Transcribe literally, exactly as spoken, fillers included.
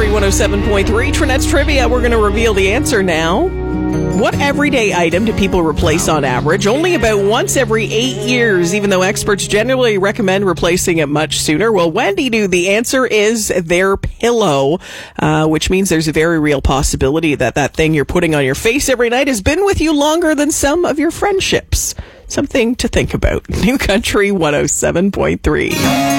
Country one oh seven point three. Trinette's Trivia. We're going to reveal the answer now. What everyday item do people replace on average only about once every eight years, even though experts generally recommend replacing it much sooner? Well, Wendy knew the answer is their pillow, uh, which means there's a very real possibility that that thing you're putting on your face every night has been with you longer than some of your friendships. Something to think about. New Country one oh seven point three.